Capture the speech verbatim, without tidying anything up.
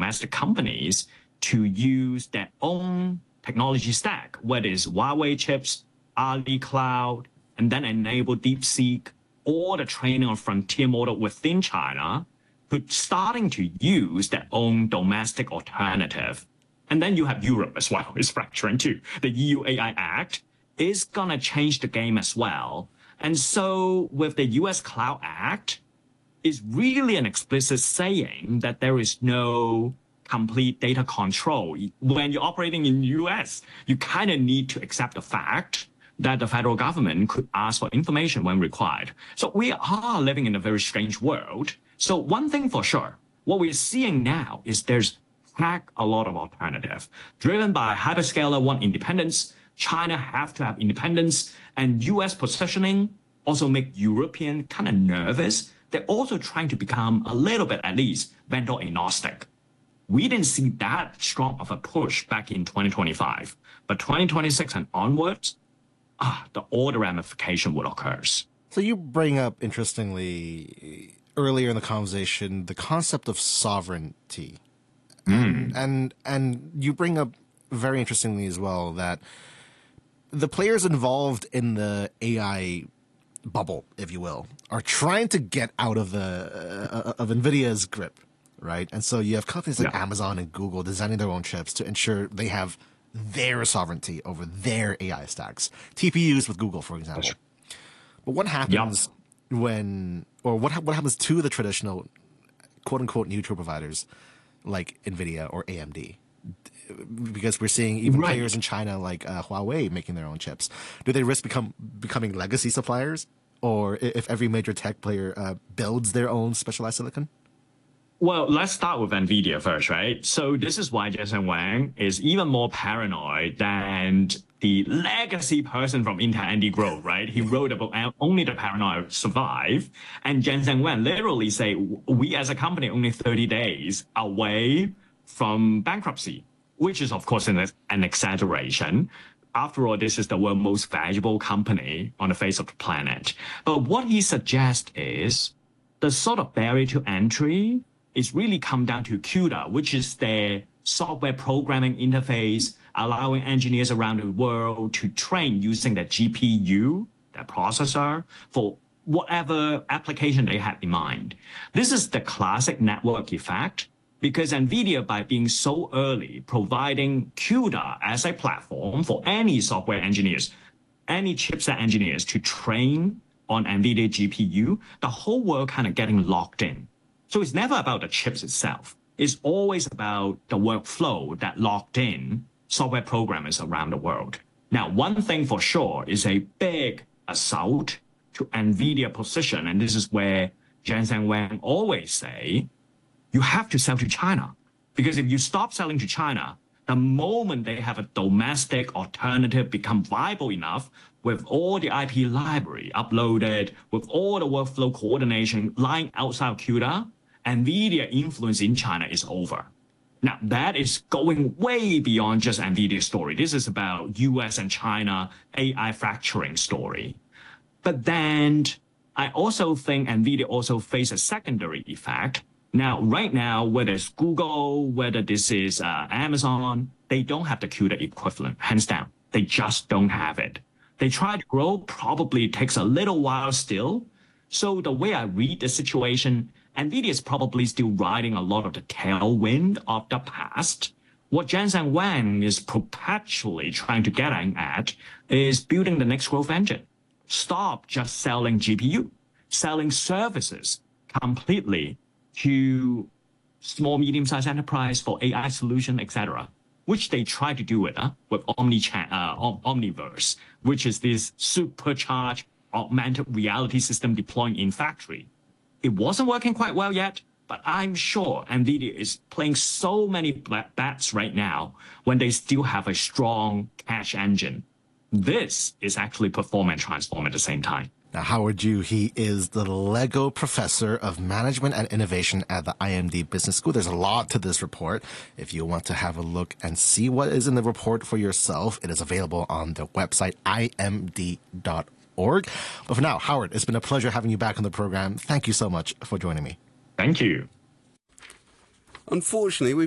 domestic companies to use their own technology stack, whether it's Huawei chips, Ali Cloud, and then enable DeepSeek or the training of frontier model within China, to starting to use their own domestic alternative. And then you have Europe as well, is fracturing too. The E U A I Act is going to change the game as well. And so with the U S Cloud Act, it's really an explicit saying that there is no complete data control. When you're operating in the U S, you kind of need to accept the fact that the federal government could ask for information when required. So we are living in a very strange world. So one thing for sure, what we're seeing now is there's heck a lot of alternative. Driven by hyperscaler want independence, China have to have independence, and U S positioning also make European kind of nervous. They're also trying to become a little bit, at least, vendor agnostic. We didn't see that strong of a push back in twenty twenty-five, but twenty twenty-six and onwards, ah, the all the ramification would occur. So you bring up, interestingly, earlier in the conversation, the concept of sovereignty. Mm. And and you bring up very interestingly as well that the players involved in the A I bubble, if you will, are trying to get out of the uh, of NVIDIA's grip, right? And so you have companies like yeah. Amazon and Google designing their own chips to ensure they have their sovereignty over their A I stacks. T P Us with Google, for example. But what happens yep. when, or what what happens to the traditional quote unquote neutral providers like NVIDIA or A M D? Because we're seeing even right. players in China like uh, Huawei making their own chips. Do they risk become becoming legacy suppliers? Or if every major tech player uh, builds their own specialized silicon? Well, let's start with NVIDIA first, right? So this is why Jensen Huang is even more paranoid than the legacy person from Intel, Andy Grove, right? He wrote about Only the Paranoid Survive. And Jensen Huang literally say, we as a company only thirty days away from bankruptcy, which is, of course, an, an exaggeration. After all, this is the world's most valuable company on the face of the planet. But what he suggests is the sort of barrier to entry is really come down to CUDA, which is their software programming interface, allowing engineers around the world to train using their G P U, their processor, for whatever application they have in mind. This is the classic network effect, because NVIDIA, by being so early, providing CUDA as a platform for any software engineers, any chipset engineers to train on NVIDIA G P U, the whole world kind of getting locked in. So it's never about the chips itself. It's always about the workflow that locked in software programmers around the world. Now, one thing for sure is a big assault to NVIDIA position, and this is where Jensen Huang always say, you have to sell to China. Because if you stop selling to China, the moment they have a domestic alternative become viable enough with all the I P library uploaded, with all the workflow coordination lying outside of CUDA, NVIDIA influence in China is over. Now, that is going way beyond just NVIDIA's story. This is about U S and China A I fracturing story. But then I also think NVIDIA also face a secondary effect. Now, right now, whether it's Google, whether this is uh, Amazon, they don't have the CUDA equivalent, hands down. They just don't have it. They try to grow, probably takes a little while still. So the way I read the situation, NVIDIA is probably still riding a lot of the tailwind of the past. What Jensen Huang is perpetually trying to get at is building the next growth engine. Stop just selling G P U, selling services completely to small, medium-sized enterprise for A I solution, et cetera, which they try to do it uh, with Omni uh, Omniverse, which is this supercharged augmented reality system deploying in factory. It wasn't working quite well yet, but I'm sure NVIDIA is playing so many bets right now when they still have a strong cache engine. This is actually perform and transform at the same time. Now, Howard Yu, he is the Lego Professor of Management and Innovation at the I M D Business School. There's a lot to this report. If you want to have a look and see what is in the report for yourself, it is available on the website I M D dot org. But for now, Howard, it's been a pleasure having you back on the program. Thank you so much for joining me. Thank you. Unfortunately, we